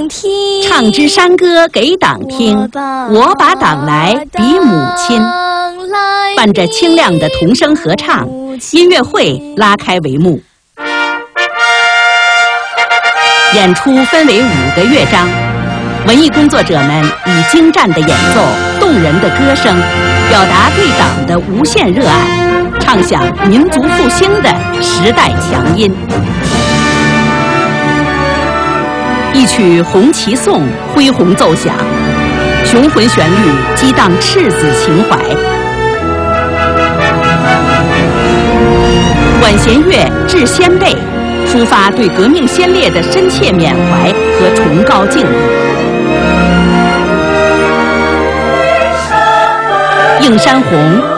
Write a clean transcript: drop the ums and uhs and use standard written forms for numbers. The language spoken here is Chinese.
听， 唱支山歌给党听，我把党来比母亲。伴着清亮的童声合唱，音乐会拉开帷幕。演出分为5个乐章，文艺工作者们以精湛的演奏、动人的歌声，表达对党的无限热爱，唱响民族复兴的时代强音。一曲《红旗颂》恢宏奏响，雄浑旋律激荡赤子情怀。管弦乐致先辈，抒发对革命先烈的深切缅怀和崇高敬意。映山红